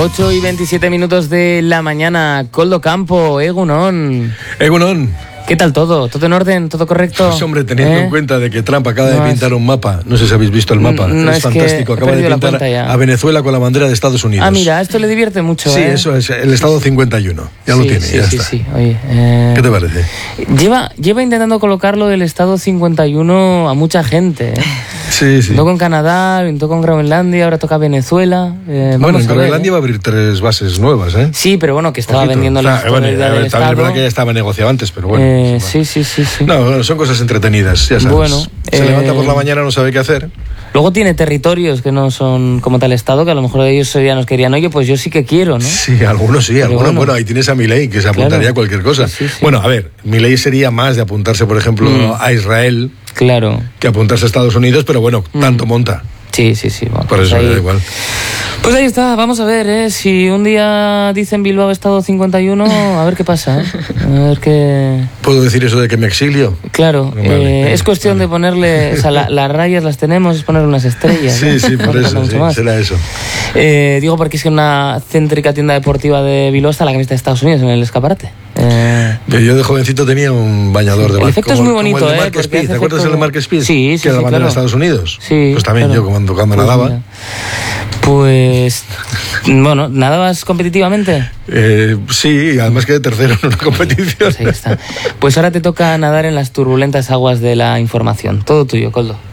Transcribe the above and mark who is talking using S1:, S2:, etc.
S1: 8:27 de la mañana. Koldo Campo, Egunon.
S2: Egunon.
S1: ¿Qué tal todo? ¿Todo en orden? ¿Todo correcto?
S2: Pues hombre, teniendo en cuenta de que Trump acaba de pintar un mapa, no sé si habéis visto el mapa, es fantástico, acaba de pintar a Venezuela con la bandera de Estados Unidos.
S1: Ah, mira, esto le divierte mucho.
S2: Sí, eso es, el estado 51, ya lo tiene, ya está.
S1: Sí. Oye,
S2: ¿qué te parece?
S1: Lleva intentando colocarlo del estado 51 a mucha gente.
S2: Sí.
S1: Pintó con Canadá, pintó con Groenlandia, ahora toca Venezuela.
S2: Bueno, en Groenlandia va a abrir 3 bases nuevas, ¿eh?
S1: Sí, pero bueno, que estaba vendiendo las
S2: bueno, también es verdad que ya estaba negociado antes, pero bueno.
S1: Sí.
S2: No, son cosas entretenidas, ya sabes.
S1: Bueno,
S2: se levanta por la mañana, no sabe qué hacer.
S1: Luego tiene territorios que no son como tal estado, que a lo mejor ellos nos querían, oye, pues yo sí que quiero, ¿no?
S2: Sí, algunos sí, algunos. Bueno, ahí tienes a Milei, que se apuntaría a cualquier cosa.
S1: Sí.
S2: Bueno, a ver, Milei sería más de apuntarse, por ejemplo, a Israel.
S1: Claro.
S2: Que apuntarse a Estados Unidos, pero bueno, tanto monta.
S1: Sí. Bueno,
S2: por eso da igual.
S1: Pues ahí está, vamos a ver, si un día dicen Bilbao Estado 51, a ver qué pasa, A ver qué...
S2: ¿Puedo decir eso de que me exilio?
S1: Claro, es cuestión de ponerle, o sea, las rayas las tenemos, es ponerle unas estrellas.
S2: Sí, por eso, será eso.
S1: Digo, porque es que en una céntrica tienda deportiva de Bilbao está la camiseta de Estados Unidos en el escaparate.
S2: Yo de jovencito tenía un bañador de barco.
S1: El efecto es muy bonito,
S2: como el de Mark Speed. ¿Te acuerdas del Mark Speed?
S1: Sí,
S2: que era la bandera de Estados Unidos.
S1: Sí,
S2: pues también
S1: claro.
S2: Yo cuando nadaba.
S1: Pues, bueno, ¿nadabas competitivamente?
S2: Sí, además quedé tercero en una competición.
S1: Pues ahí está. Pues ahora te toca nadar en las turbulentas aguas de la información. Todo tuyo, Koldo.